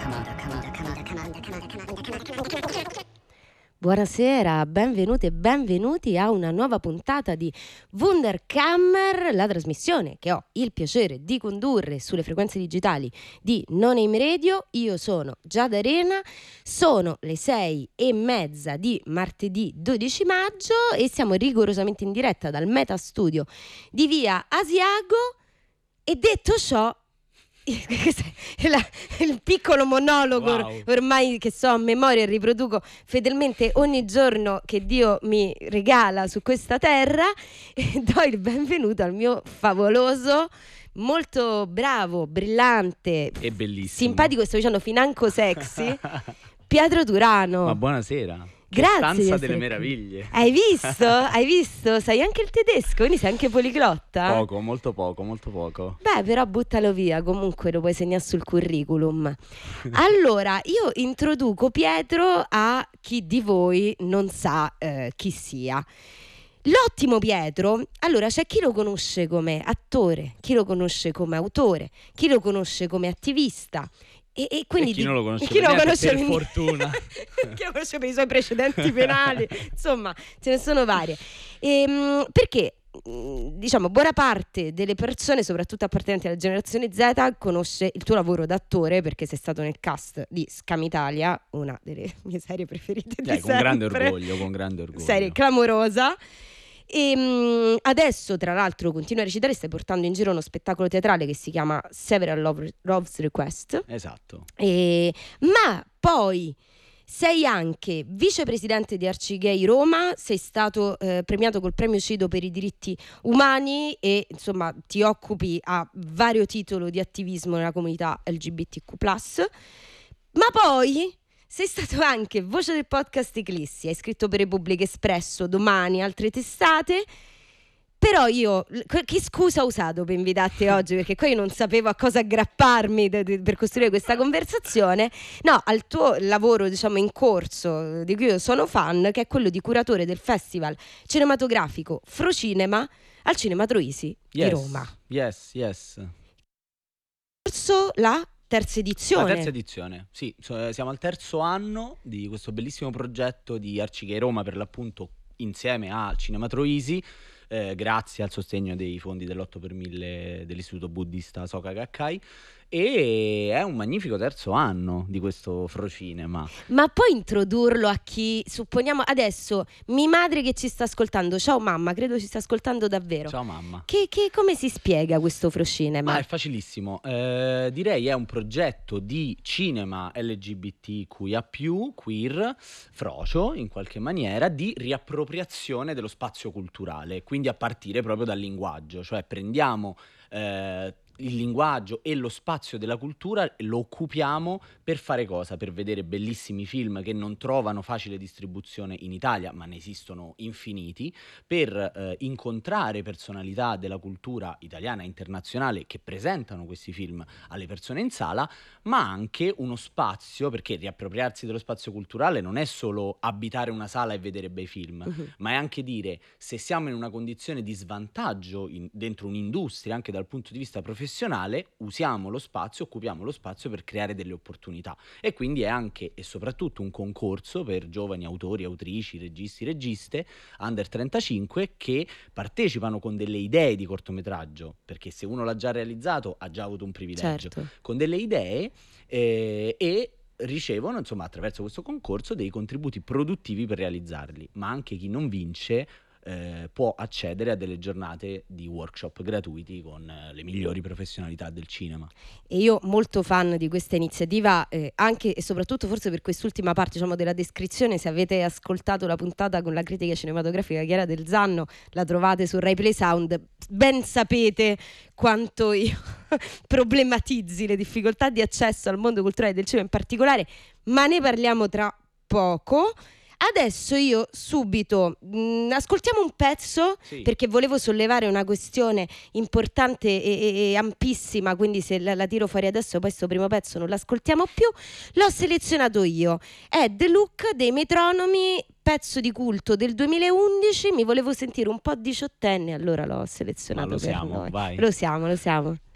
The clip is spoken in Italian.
Buonasera, benvenute e benvenuti a una nuova puntata di Wunderkammer, la trasmissione che ho il piacere di condurre sulle frequenze digitali di No Name Radio. Io sono Giada Arena, sono le 6:30 di martedì 12 maggio e siamo rigorosamente in diretta dal Meta Studio di via Asiago. E detto ciò, il piccolo monologo ormai che so a memoria e riproduco fedelmente ogni giorno che Dio mi regala su questa terra, e do il benvenuto al mio favoloso, molto bravo, brillante e bellissimo, simpatico, sto dicendo financo sexy Pietro Turano. Ma buonasera. Grazie. Stanza delle meraviglie. Hai visto? Hai visto? Sai anche il tedesco, quindi sei anche poliglotta? Poco, molto poco. Beh, però buttalo via, comunque lo puoi segnare sul curriculum. Allora, io introduco Pietro a chi di voi non sa chi sia. L'ottimo Pietro, allora c'è chi lo conosce come attore, chi lo conosce come autore, chi lo conosce come attivista. E quindi chi non lo conosce, per fortuna chi lo conosce per i suoi precedenti penali, insomma ce ne sono varie, perché diciamo buona parte delle persone, soprattutto appartenenti alla generazione Z, conosce il tuo lavoro d'attore perché sei stato nel cast di Scam Italia, una delle mie serie preferite di sempre, con grande orgoglio, serie clamorosa. E adesso tra l'altro continui a recitare, stai portando in giro uno spettacolo teatrale che si chiama Several Love's Request. Esatto. Ma poi sei anche vicepresidente di Arcigay Roma, sei stato premiato col premio Cido per i diritti umani e insomma ti occupi a vario titolo di attivismo nella comunità LGBTQ+. Ma poi sei stato anche voce del podcast Eclissi, hai scritto per Repubblica Espresso, Domani, altre testate. Però io, che scusa ho usato per invitarti oggi? Perché qua io non sapevo a cosa aggrapparmi per costruire questa conversazione. No, al tuo lavoro, diciamo, in corso, di cui io sono fan, che è quello di curatore del Festival Cinematografico Frocinema al Cinema Troisi di Roma. Yes. Corso la terza edizione. La terza edizione, sì. Siamo al terzo anno di questo bellissimo progetto di Arcigay Roma, per l'appunto insieme a Cinema Troisi, grazie al sostegno dei fondi dell'8 per 1000 dell'Istituto Buddista Soka Gakkai. E è un magnifico terzo anno di questo Frocinema. Ma puoi introdurlo a chi, supponiamo adesso, mia madre che ci sta ascoltando, ciao mamma, credo ci sta ascoltando davvero. Ciao mamma. Come si spiega questo Frocinema? È facilissimo, direi è un progetto di cinema LGBTQIA+, queer, frocio in qualche maniera, di riappropriazione dello spazio culturale, quindi a partire proprio dal linguaggio, cioè prendiamo il linguaggio e lo spazio della cultura lo occupiamo per fare cosa? Per vedere bellissimi film che non trovano facile distribuzione in Italia, ma ne esistono infiniti, per incontrare personalità della cultura italiana e internazionale che presentano questi film alle persone in sala, ma anche uno spazio, perché riappropriarsi dello spazio culturale non è solo abitare una sala e vedere bei film, ma è anche dire, se siamo in una condizione di svantaggio dentro un'industria, anche dal punto di vista professionale, usiamo lo spazio, occupiamo lo spazio per creare delle opportunità. E quindi è anche e soprattutto un concorso per giovani autori, autrici, registi, registe under 35 che partecipano con delle idee di cortometraggio, perché se uno l'ha già realizzato ha già avuto un privilegio, certo, con delle idee e ricevono, insomma, attraverso questo concorso dei contributi produttivi per realizzarli. Ma anche chi non vince può accedere a delle giornate di workshop gratuiti con le migliori professionalità del cinema. E io molto fan di questa iniziativa, anche e soprattutto forse per quest'ultima parte, diciamo, della descrizione. Se avete ascoltato la puntata con la critica cinematografica Chiara Del Zanno, la trovate su Rai Play Sound, ben sapete quanto io problematizzi le difficoltà di accesso al mondo culturale del cinema in particolare, ma ne parliamo tra poco. Adesso io subito ascoltiamo un pezzo, sì, perché volevo sollevare una questione importante e ampissima, quindi se la tiro fuori adesso poi sto primo pezzo non l'ascoltiamo più. L'ho selezionato io, è The Look dei Metronomi, pezzo di culto del 2011. Mi volevo sentire un po' diciottenne, allora l'ho selezionato. Ma lo per siamo, noi. vai. Lo siamo.